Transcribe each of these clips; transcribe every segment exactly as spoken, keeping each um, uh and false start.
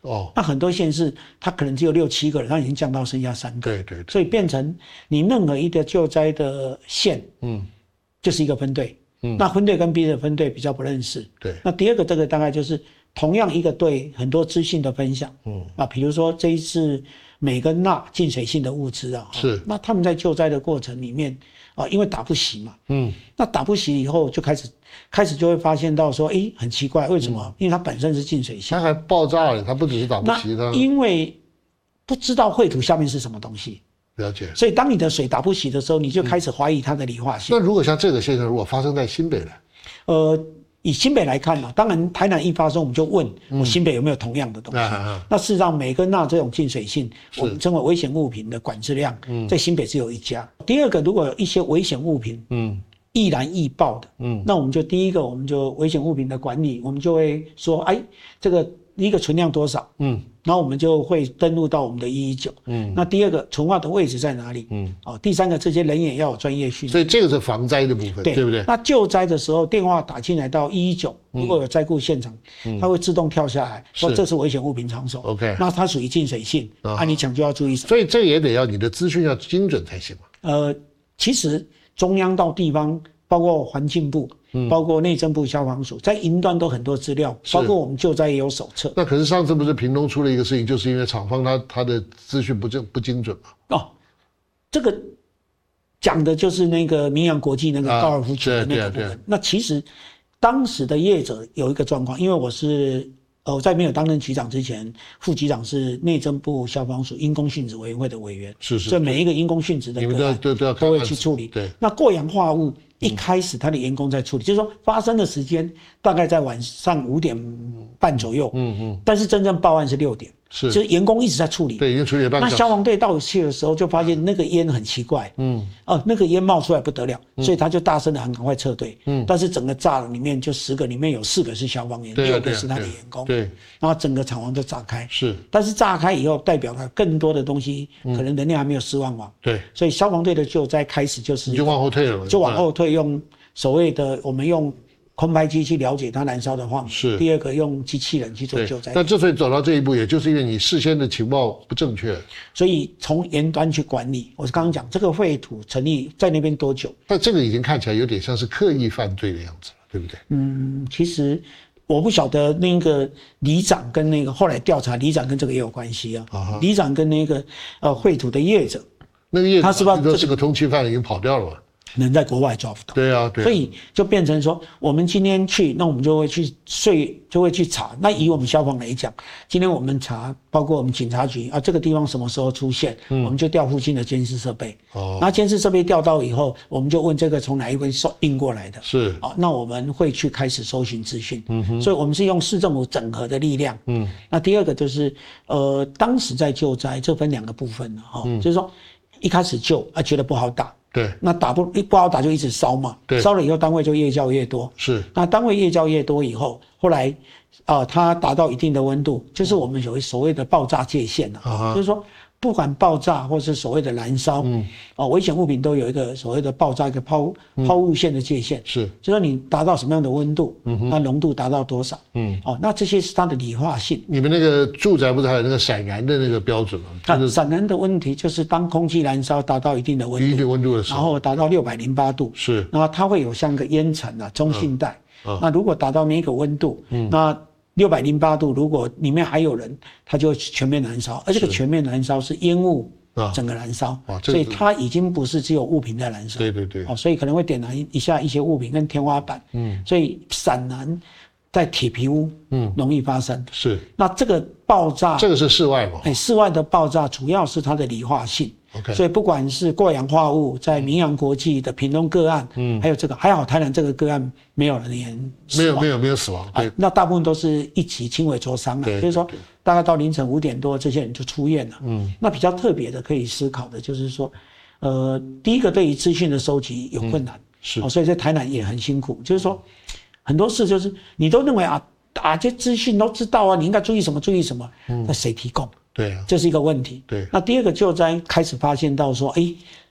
哦， 那很多县市它可能只有六七个人，它已经降到剩下三个。 对对对。 所以变成你任何一个救灾的县，嗯，就是一个分队。嗯，那分队跟别的分队比较不认识。 对。 那第二个，这个大概就是同样一个队很多资讯的分享。嗯，啊，比如说这一次镁跟钠进水性的物资啊， 是。 那他们在救灾的过程里面啊，因为打不熄嘛，嗯，那打不熄以后就开始开始就会发现到说，哎，很奇怪，为什么？嗯、因为它本身是进水性， 它还爆炸了，它不只是打不熄，它因为不知道绘图下面是什么东西。 了解。 所以当你的水打不熄的时候，你就开始怀疑它的理化性。 那如果像这个现象，如果发生在新北呢？ 呃，以新北来看呢、啊，当然台南一发生，我们就问我新北有没有同样的东西。嗯啊、那事实上，镁跟钠这种进水性，我们称为危险物品的管制量，在新北只有一家。第二个，如果有一些危险物品，嗯，易燃易爆的，嗯，那我们就第一个，我们就危险物品的管理，我们就会说，哎，这个一个存量多少，嗯。然后我们就会登录到我们的一一九，嗯，那第二个存化的位置在哪里？嗯，哦，第三个这些人员要有专业训练， 所以这个是防灾的部分，对, 对不对？ 那救灾的时候，电话打进来到一一九，如果有灾故现场，嗯，它会自动跳下来，说这是危险物品场所 ，OK， 那它属于进水性，啊，啊你抢就要注意什么？ 所以这也得要你的资讯要精准才行嘛。 呃，其实中央到地方，包括环境部。嗯、包括内政部消防署在云端都很多资料，包括我们救灾也有手册。 那可是上次不是屏东出了一个事情，就是因为厂方他他的资讯不正不精准嘛？哦， 这个讲的就是那个明阳国际那个高尔夫球的那个部分。啊、那其实当时的业者有一个状况，因为我是呃在没有担任局长之前，副局长是内政部消防署因公殉职委员会的委员， 是是， 所以每一个因公殉职的个案都都都会去处理。 对， 那过氧化物。一开始他的员工在处理，就是说发生的时间大概在晚上五点半左右，嗯嗯，但是真正报案是六点，是，就是员工一直在处理， 对，已经处理了半个小时。 那消防队到去的时候就发现那个烟很奇怪，嗯，哦，那个烟冒出来不得了，嗯、所以他就大声的喊赶快撤退，嗯，但是整个炸了里面就十个里面有四个是消防员，六个是他的员工， 对， 然后整个厂房就炸开， 是， 但是炸开以后代表了更多的东西，可能能量还没有释放完， 对， 所以消防队的救灾开始就是就往后退了， 就往后退用。所谓的我们用空拍机去了解它燃烧的范围， 是第二个用机器人去做救灾。 但之所以走到这一步，也就是因为你事先的情报不正确， 所以从源端去管理。我刚刚讲这个废土成立在那边多久？ 但这个已经看起来有点像是刻意犯罪的样子了，对不对？ 嗯，其实我不晓得那个里长跟那个后来调查里长跟这个也有关系啊。啊里长跟那个呃废土的业者， 那个业者他是不是这是个通缉犯，已经跑掉了嘛？ 能在国外抓不到， 对啊，对啊， 所以就变成说，我们今天去，那我们就会去税，就会去查。那以我们消防来讲，今天我们查，包括我们警察局啊，这个地方什么时候出现，嗯、我们就调附近的监视设备。哦，那监视设备调到以后，我们就问这个从哪一位运过来的， 是啊，那我们会去开始搜寻资讯。嗯哼，所以我们是用市政府整合的力量。嗯，那第二个就是，呃，当时在救灾，这分两个部分了哈，嗯、就是说一开始救啊，觉得不好打。 对， 那打不不好打就一直烧嘛，烧了以后单位就越叫越多， 是。 那单位越叫越多以后，后来，啊、呃，它达到一定的温度，就是我们有所谓的爆炸界限了、啊，就是说不管爆炸或是所谓的燃烧，嗯，哦，危险物品都有一个所谓的爆炸一个抛抛物线的界限， 是， 就是说你达到什么样的温度，嗯，那浓度达到多少，嗯，哦，那这些是它的理化性。 你们那个住宅不是还有那个闪燃的那个标准吗？ 啊，闪燃的问题就是当空气燃烧达到一定的温度， 一定温度的时候， 然后达到六百零八度， 是， 然后它会有像个烟尘啊，中性带，嗯嗯、那如果达到那个温度，嗯，那六百零八度，如果里面还有人，它就全面燃烧，而这个全面燃烧是烟雾整个燃烧，啊、所以它已经不是只有物品在燃烧， 对对对， 哦，所以可能会点燃一下一些物品跟天花板，嗯，所以闪燃在铁皮屋，嗯，容易发生， 是， 那这个爆炸， 这个是室外嘛？ 哎，室外的爆炸主要是它的理化性。 Okay. 所以不管是过氧化物在明阳国际的屏东个案，嗯，还有这个还好台南这个个案没有人员死亡， 没有没有没有死亡，对、 啊，那大部分都是一级轻微灼伤啊，就是说大概到凌晨五点多这些人就出院了，嗯，那比较特别的可以思考的就是说，呃，第一个对于资讯的收集有困难，嗯、是、哦，所以在台南也很辛苦，就是说很多事就是你都认为啊啊这资讯都知道啊，你应该注意什么注意什么，嗯，那谁提供？ 对啊， 这是一个问题。 对， 那第二个救灾开始发现到说，哎，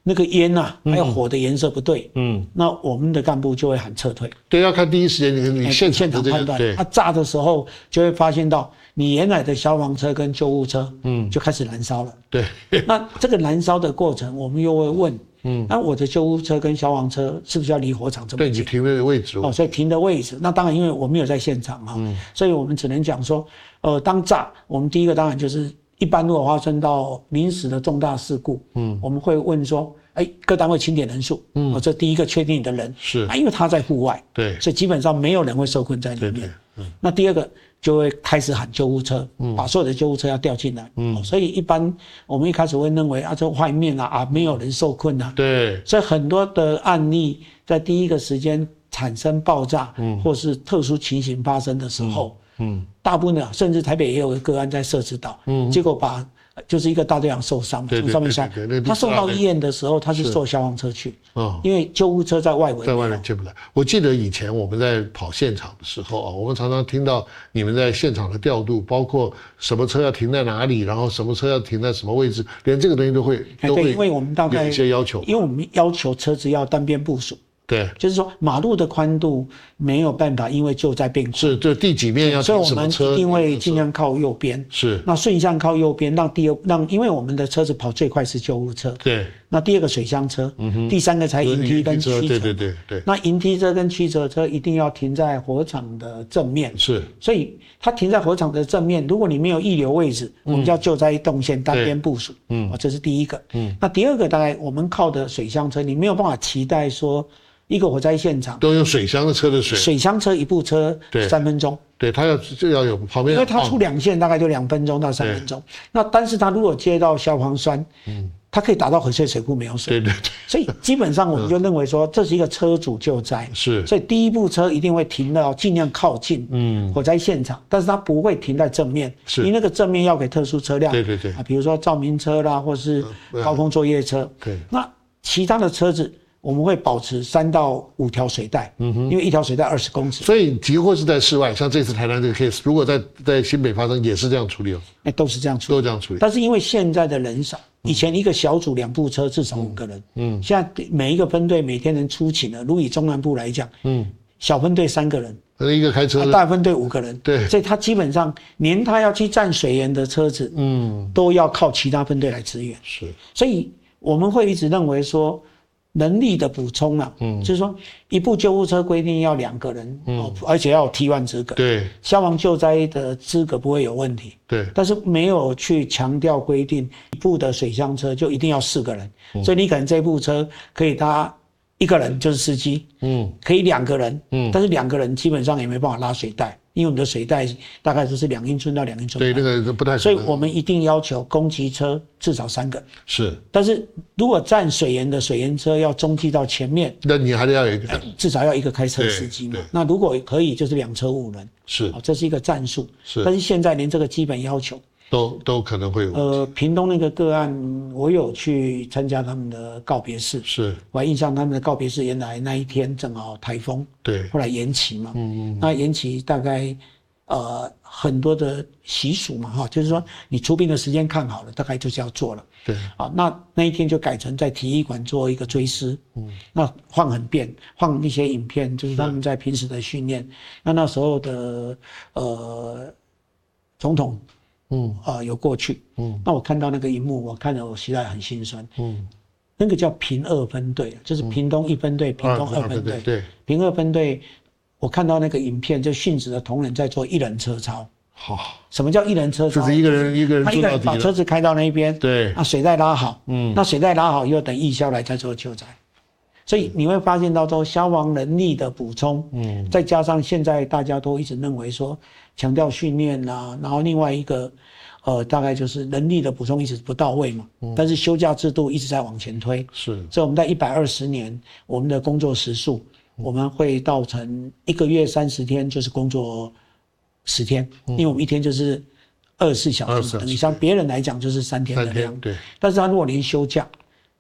那个烟啊，还有火的颜色不对，嗯，那我们的干部就会喊撤退。 对，要看第一时间你你现场的这个、 判断。 对， 他炸的时候就会发现到你原来的消防车跟救护车，嗯，就开始燃烧了。 对， 那这个燃烧的过程，我们又会问，嗯，那我的救护车跟消防车是不是要离火场这么近？ 对，你停的位置哦，所以停的位置，那当然因为我没有在现场啊，嗯，所以我们只能讲说，呃，当炸，我们第一个当然就是。一般如果发生到临时的重大事故，嗯，我们会问说，哎、欸，各单位清点人数，嗯，哦，这第一个确定你的人是啊，因为他在户外， 对， 所以基本上没有人会受困在里面。对对嗯，那第二个就会开始喊救护车，嗯，把所有的救护车要调进来，嗯、哦，所以一般我们一开始会认为啊，这外面啊啊没有人受困啊， 对， 所以很多的案例在第一个时间产生爆炸，嗯，或是特殊情形发生的时候。嗯嗯，大部分的甚至台北也有个案在社子岛，嗯，结果把就是一个大队长受伤，从上面下，他送到医院的时候，他是坐消防车去，哦，因为救护车在外围， 在外面进不来。我记得以前我们在跑现场的时候啊，我们常常听到你们在现场的调度，包括什么车要停在哪里，然后什么车要停在什么位置，连这个东西都会都会， 因为我们大概有一些要求， 因为我们要求车子要单边部署。 对， 就是说马路的宽度没有办法，因为救灾变宽， 是，这第几面要停什么车， 所以我们一定会尽量靠右边， 是， 那顺向靠右边，让第二让，因为我们的车子跑最快是救护车， 对， 那第二个水箱车，嗯哼，第三个才迎梯跟驱车， 对对对对， 那迎梯车跟驱车车一定要停在火场的正面， 是， 所以它停在火场的正面，如果你没有溢流位置，嗯、我们叫救灾动线单边部署，嗯，这是第一个，嗯，那第二个大概我们靠的水箱车，你没有办法期待说。一个火灾现场都用水箱的车的水， 水箱车一部车三分钟， 对，它要就要有旁边， 因为它出两线大概就两分钟到三分钟。那但是它如果接到消防栓，嗯，它可以打到翡翠水库没有水， 对对对。 所以基本上我们就认为说这是一个车主救灾， 是， 所以第一部车一定会停到尽量靠近嗯火灾现场，但是它不会停在正面，是，因为那个正面要给特殊车辆， 对对对， 啊，比如说照明车啦，或是高空作业车，对，那其他的车子。我们会保持三到五条水带，嗯哼，因为一条水带二十公尺， 所以急祸是在室外，像这次台南这个 case， 如果在在新北发生，也是这样处理哦。 哎、欸，都是这样处理， 都这样处理。 但是因为现在的人少，以前一个小组两部车至少五个人，嗯，现在每一个分队每天能出勤的，如以中南部来讲，嗯，小分队三个人， 一个开车、 啊，大分队五个人， 对， 所以他基本上连他要去站水源的车子，嗯，都要靠其他分队来支援， 是， 所以我们会一直认为说。能力的补充啊，嗯，就是说一部救护车规定要两个人，嗯、哦，而且要有 T 一 资格， 对， 消防救灾的资格不会有问题， 对， 但是没有去强调规定一部的水箱车就一定要四个人，嗯、所以你可能这部车可以搭一个人就是司机，嗯，可以两个人，嗯，但是两个人基本上也没办法拉水带。因为我们的水带大概就是两英寸到两英寸， 对，那个不太， 所以我们一定要求攻击车至少三个。 是， 但是如果站水源的水源车要中继到前面， 那你还得要有一个， 至少要一个开车司机嘛。那如果可以，就是两车五人。 是， 这是一个战术。 是， 但是现在连这个基本要求都都可能会有。 呃，屏东那个个案，我有去参加他们的告别式， 是， 我还印象他们的告别式，原来那一天正好台风， 对， 后来延期嘛，嗯嗯，那延期大概呃很多的习俗嘛，哈，就是说你出殡的时间看好了，大概就是要做了， 对， 啊，那那一天就改成在体育馆做一个追思，嗯，那放很变，放一些影片，就是他们在平时的训练，那那时候的呃总统。嗯啊、呃，有过去，嗯，那我看到那个荧幕，我看了我实在很心酸，嗯，那个叫屏二分队，就是屏东一分队，屏东二分队， 对， 屏二分队，我看到那个影片，就殉职的同仁在做一人车操， 好， 什么叫一人车操？ 就是一个人一个人， 他一个人把车子开到那边， 对， 那水带拉好，嗯，那水带拉好又等义消来再做救灾。所以你会发现到说消防能力的补充，嗯，再加上现在大家都一直认为说强调训练啦，然后另外一个，呃，大概就是能力的补充一直不到位嘛，嗯，但是休假制度一直在往前推， 是， 所以我们在一百二十年，我们的工作时数，我们会到成一个月三十天就是工作十天，嗯，因为我们一天就是二十四小时，你像别人来讲就是三天的量， 对， 但是他如果连休假。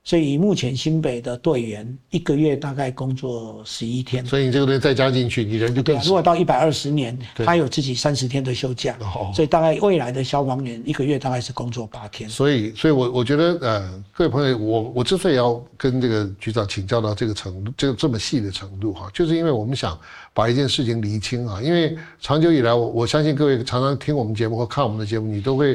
所以目前新北的队员一个月大概工作十一天， 所以你这个东西再加进去，你人就更少。 如果到一百二十年，他有自己三十天的休假，哦、所以大概未来的消防员一个月大概是工作八天。 所以，所以我我觉得，呃，各位朋友，我我之所以要跟这个局长请教到这个程度，这个这么细的程度哈，就是因为我们想把一件事情厘清啊。因为长久以来，我我相信各位常常听我们节目或看我们的节目，你都会